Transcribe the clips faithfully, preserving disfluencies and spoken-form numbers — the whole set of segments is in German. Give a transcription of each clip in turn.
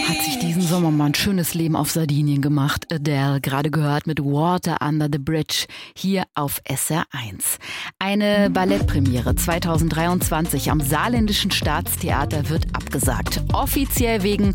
Hat sich diesen Sommer mal ein schönes Leben auf Sardinien gemacht. Adele, gerade gehört mit Water Under the Bridge, hier auf S R eins. Eine Ballettpremiere zweitausenddreiundzwanzig am Saarländischen Staatstheater wird abgesagt. Offiziell wegen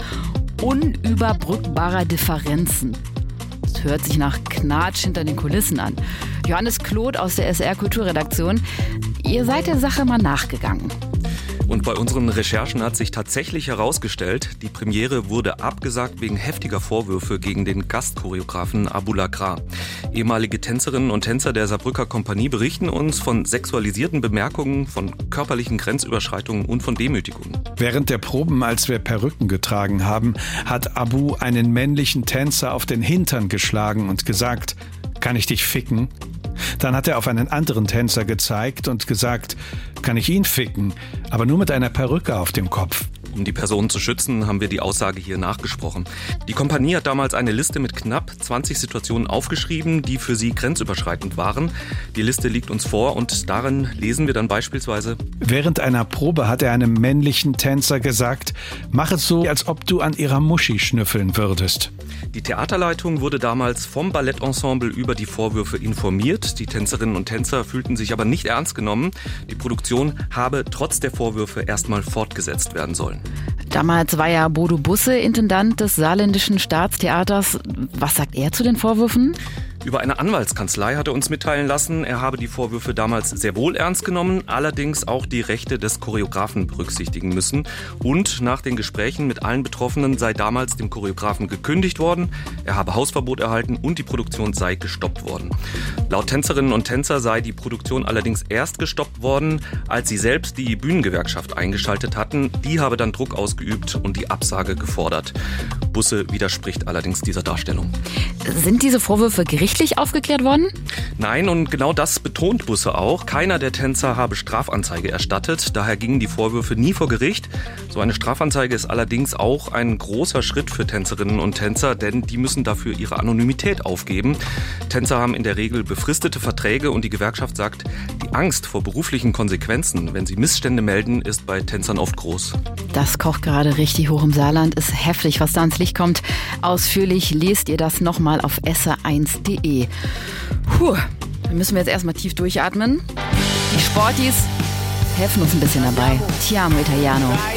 unüberbrückbarer Differenzen. Das hört sich nach Knatsch hinter den Kulissen an. Johannes Kloth aus der S R-Kulturredaktion. Ihr seid der Sache mal nachgegangen. Und bei unseren Recherchen hat sich tatsächlich herausgestellt, die Premiere wurde abgesagt wegen heftiger Vorwürfe gegen den Gastchoreografen Aboulakra. Ehemalige Tänzerinnen und Tänzer der Saarbrücker Kompanie berichten uns von sexualisierten Bemerkungen, von körperlichen Grenzüberschreitungen und von Demütigungen. Während der Proben, als wir Perücken getragen haben, hat Abu einen männlichen Tänzer auf den Hintern geschlagen und gesagt: Kann ich dich ficken? Dann hat er auf einen anderen Tänzer gezeigt und gesagt: Kann ich ihn ficken, aber nur mit einer Perücke auf dem Kopf. Um die Personen zu schützen, haben wir die Aussage hier nachgesprochen. Die Kompanie hat damals eine Liste mit knapp zwanzig Situationen aufgeschrieben, die für sie grenzüberschreitend waren. Die Liste liegt uns vor und darin lesen wir dann beispielsweise: Während einer Probe hat er einem männlichen Tänzer gesagt: Mach es so, als ob du an ihrer Muschi schnüffeln würdest. Die Theaterleitung wurde damals vom Ballettensemble über die Vorwürfe informiert. Die Tänzerinnen und Tänzer fühlten sich aber nicht ernst genommen. Die Produktion habe trotz der Vorwürfe erstmal fortgesetzt werden sollen. Damals war ja Bodo Busse Intendant des Saarländischen Staatstheaters. Was sagt er zu den Vorwürfen? Über eine Anwaltskanzlei hat er uns mitteilen lassen, er habe die Vorwürfe damals sehr wohl ernst genommen, allerdings auch die Rechte des Choreografen berücksichtigen müssen. Und nach den Gesprächen mit allen Betroffenen sei damals dem Choreografen gekündigt worden, er habe Hausverbot erhalten und die Produktion sei gestoppt worden. Laut Tänzerinnen und Tänzer sei die Produktion allerdings erst gestoppt worden, als sie selbst die Bühnengewerkschaft eingeschaltet hatten. Die habe dann Druck ausgeübt und die Absage gefordert. Busse widerspricht allerdings dieser Darstellung. Sind diese Vorwürfe gerichtlich aufgeklärt worden? Nein, und genau das betont Busse auch. Keiner der Tänzer habe Strafanzeige erstattet. Daher gingen die Vorwürfe nie vor Gericht. So eine Strafanzeige ist allerdings auch ein großer Schritt für Tänzerinnen und Tänzer, denn die müssen dafür ihre Anonymität aufgeben. Tänzer haben in der Regel befristete Verträge und die Gewerkschaft sagt, die Angst vor beruflichen Konsequenzen, wenn sie Missstände melden, ist bei Tänzern oft groß. Das kocht gerade richtig hoch im Saarland. Ist heftig, was da ans Licht kommt. Ausführlich lest ihr das nochmal auf S R eins punkt de. Puh, dann müssen wir jetzt erstmal tief durchatmen. Die Sportis helfen uns ein bisschen dabei. Ti amo Italiano.